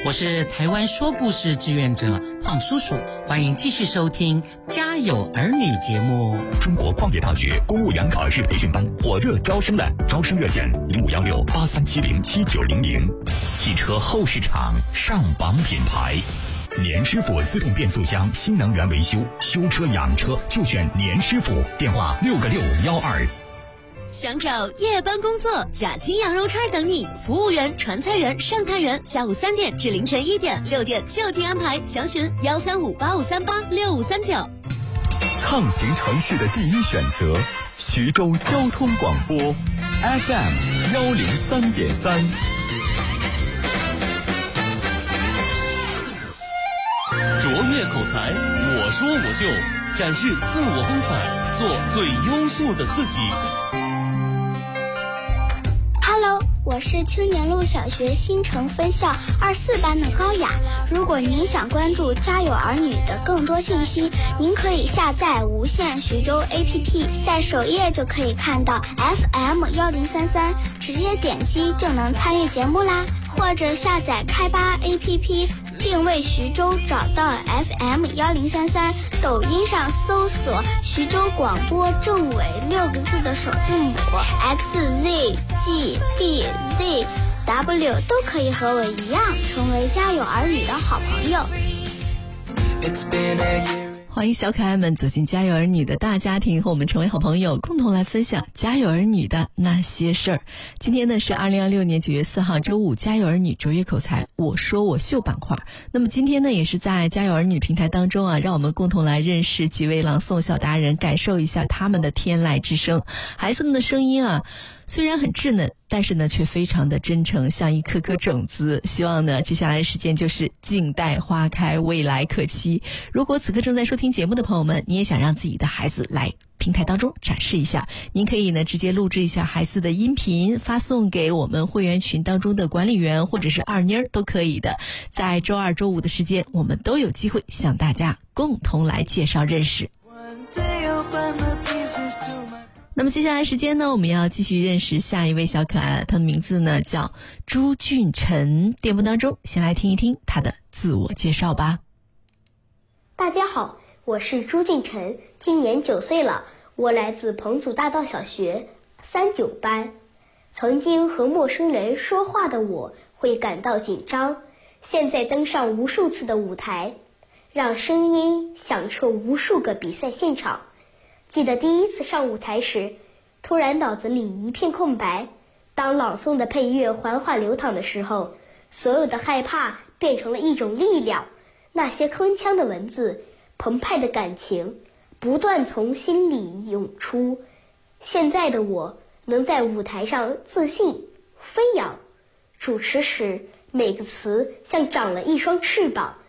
我是台湾说故事志愿者胖叔叔，欢迎继续收听《家有儿女》节目。 中国矿业大学公务员考试培训班火热招生了，招生热线051683707900。汽车后市场上榜品牌，年师傅自动变速箱新能源维修，修车养车就选年师傅，电话6个612。 想找夜班工作，假期羊肉串等你，服务员、传菜员、上菜员，下午3点至凌晨1点，6点就近安排，详询13585386539。 畅行城市的第一选择，徐州交通广播 FM103.3。 卓越口才，我说我秀，展示自我风采，做最优秀的自己。 Hello， 我是青年路小学新城分校24班的高雅。如果您想关注家有儿女的更多信息，您可以下载无线徐州 APP， 在首页就可以看到 FM1033， 直接点击就能参与节目啦。或者下载开吧 APP， 定位徐州，找到 FM1033， 抖音上搜索徐州广播正尾6个字的首字母 XZGBZW， 都可以和我一样成为家有儿女的好朋友。 欢迎小可爱们走进家有儿女的大家庭，和我们成为好朋友，共同来分享家有儿女的那些事儿。今天呢是2026年9月4号周五，家有儿女卓越口才我说我秀板块。那么今天呢也是在家有儿女平台当中啊，让我们共同来认识几位朗诵小达人，感受一下他们的天籁之声。孩子们的声音啊虽然很稚嫩，但是呢却非常的真诚，像一颗颗种子。希望呢接下来的时间就是静待花开，未来可期。如果此刻正在收听节目的朋友们，你也想让自己的孩子来平台当中展示一下，您可以呢直接录制一下孩子的音频，发送给我们会员群当中的管理员或者是二妮儿都可以的。在周二周五的时间，我们都有机会向大家共同来介绍认识。那么接下来时间呢，我们要继续认识下一位小可爱了，他的名字呢叫朱俊辰。电波当中先来听一听他的自我介绍吧。 大家好，我是朱俊辰，今年9岁了，我来自彭祖大道小学39班。曾经和陌生人说话的我会感到紧张，现在登上无数次的舞台，让声音响彻无数个比赛现场。记得第一次上舞台时，突然脑子里一片空白，当朗诵的配乐缓缓流淌的时候，所有的害怕变成了一种力量，那些铿锵的文字，澎湃的感情不断从心里涌出。现在的我能在舞台上自信飞扬，主持时每个词像长了一双翅膀，